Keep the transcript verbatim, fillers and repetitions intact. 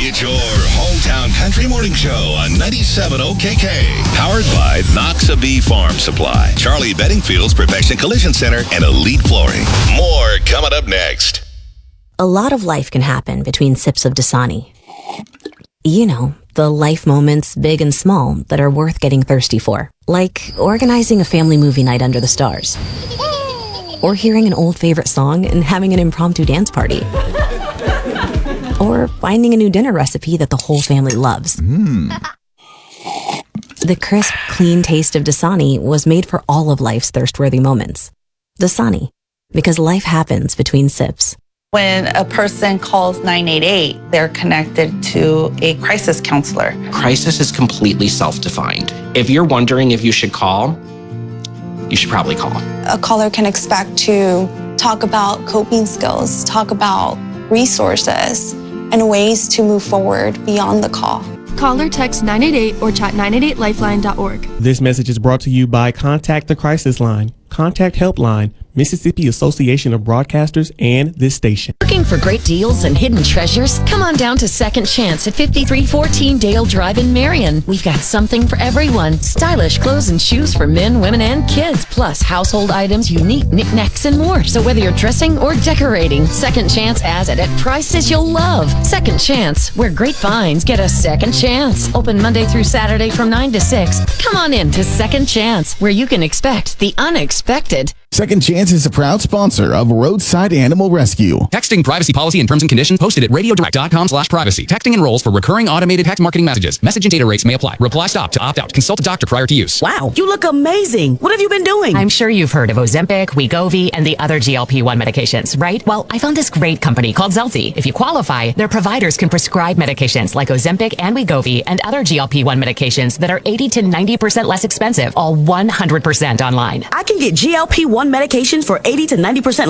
It's your hometown country morning show on ninety-seven O K K. Powered by Noxa Farm Supply, Charlie Bedingfield's Perfection Collision Center, and Elite Flooring. More coming up next. A lot of life can happen between sips of Dasani. You know, the life moments, big and small, that are worth getting thirsty for. Like organizing a family movie night under the stars. Or hearing an old favorite song and having an impromptu dance party. Or finding a new dinner recipe that the whole family loves. Mm. The crisp, clean taste of Dasani was made for all of life's thirst-worthy moments. Dasani, because life happens between sips. When a person calls nine eight eight, they're connected to a crisis counselor. Crisis is completely self-defined. If you're wondering if you should call, you should probably call. A caller can expect to talk about coping skills, talk about resources, and ways to move forward beyond the call. Call or text nine eight eight or chat nine eight eight lifeline dot org. This message is brought to you by Contact the Crisis Line, Contact Helpline, Mississippi Association of Broadcasters, and this station. Looking for great deals and hidden treasures? Come on down to Second Chance at fifty-three fourteen Dale Drive in Marion. We've got something for everyone. Stylish clothes and shoes for men, women, and kids, plus household items, unique knickknacks, and more. So whether you're dressing or decorating, Second Chance has it at prices you'll love. Second Chance, where great finds get a second chance. Open Monday through Saturday from nine to six. Come on in to Second Chance, where you can expect the unexpected. Second Chance is a proud sponsor of Roadside Animal Rescue. Texting privacy policy and terms and conditions posted at radiodirect.com slash privacy. Texting enrolls for recurring automated text marketing messages. Message and data rates may apply. Reply stop to opt out. Consult a doctor prior to use. Wow, you look amazing. What have you been doing? I'm sure you've heard of Ozempic, Wegovy, and the other G L P one medications, right? Well, I found this great company called Zelzi. If you qualify, their providers can prescribe medications like Ozempic and Wegovy and other G L P one medications that are eighty to ninety percent less expensive, all one hundred percent online. I can get G L P one medications for eighty to ninety percent